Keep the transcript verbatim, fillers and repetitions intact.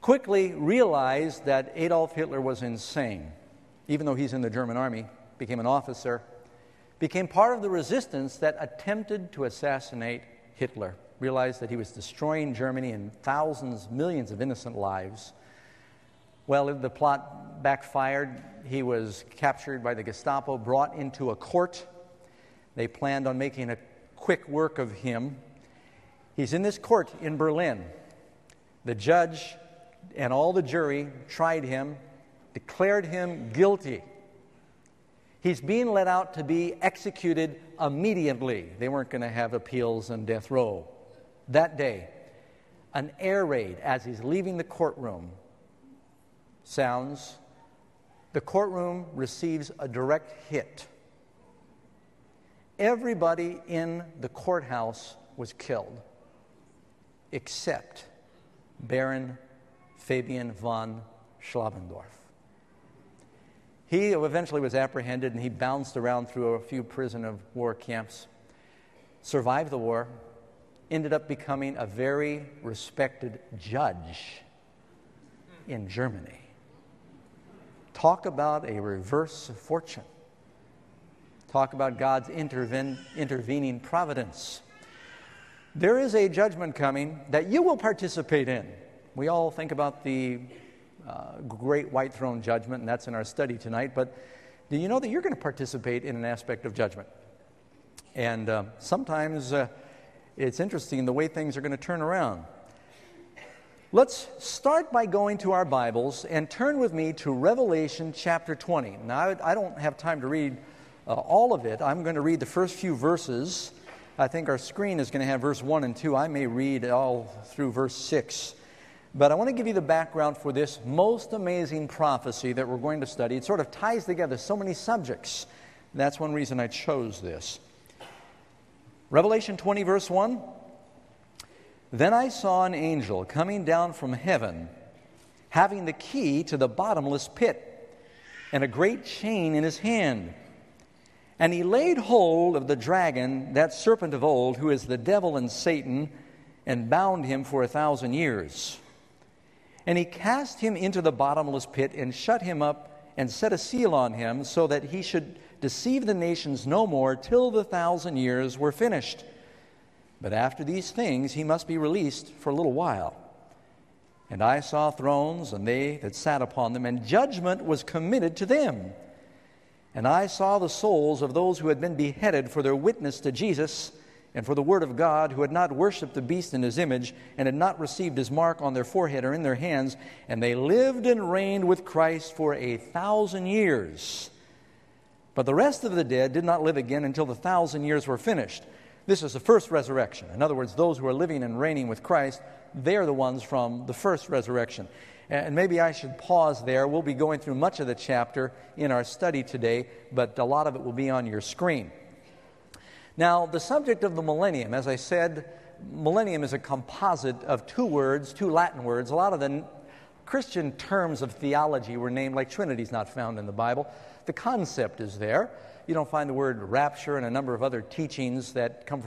quickly realized that Adolf Hitler was insane, even though he's in the German army, became an officer, became part of the resistance that attempted to assassinate Hitler, realized that he was destroying Germany and thousands, millions of innocent lives. Well, the plot backfired. He was captured by the Gestapo, brought into a court. They planned on making a quick work of him. He's in this court in Berlin. The judge and all the jury tried him, declared him guilty. He's being let out to be executed immediately. They weren't going to have appeals and death row. That day, an air raid as he's leaving the courtroom sounds. The courtroom receives a direct hit. Everybody in the courthouse was killed, except Baron Fabian von Schlabendorf. He eventually was apprehended, and he bounced around through a few prison of war camps, survived the war, ended up becoming a very respected judge in Germany. Talk about a reverse of fortune. Talk about God's interven- intervening providence. There is a judgment coming that you will participate in. We all think about the uh, great white throne judgment, and that's in our study tonight, but do you know that you're going to participate in an aspect of judgment? And uh, sometimes uh, it's interesting the way things are going to turn around. Let's start by going to our Bibles and turn with me to Revelation chapter twenty. Now, I don't have time to read uh, all of it. I'm going to read the first few verses. I think our screen is going to have verse one and two. I may read all through verse six. But I want to give you the background for this most amazing prophecy that we're going to study. It sort of ties together so many subjects. That's one reason I chose this. Revelation twenty, verse one. Then I saw an angel coming down from heaven, having the key to the bottomless pit, and a great chain in his hand. And he laid hold of the dragon, that serpent of old, who is the devil and Satan, and bound him for a thousand years. And he cast him into the bottomless pit, and shut him up, and set a seal on him, so that he should deceive the nations no more till the thousand years were finished. But after these things he must be released for a little while. And I saw thrones, and they that sat upon them, and judgment was committed to them. And I saw the souls of those who had been beheaded for their witness to Jesus and for the word of God, who had not worshipped the beast in his image, and had not received his mark on their forehead or in their hands. And they lived and reigned with Christ for a thousand years. But the rest of the dead did not live again until the thousand years were finished. This is the first resurrection. In other words, those who are living and reigning with Christ, they're the ones from the first resurrection. And maybe I should pause there. We'll be going through much of the chapter in our study today, but a lot of it will be on your screen. Now, the subject of the millennium, as I said, millennium is a composite of two words, two Latin words. A lot of the Christian terms of theology were named, like Trinity is not found in the Bible. The concept is there. You don't find the word rapture and a number of other teachings that come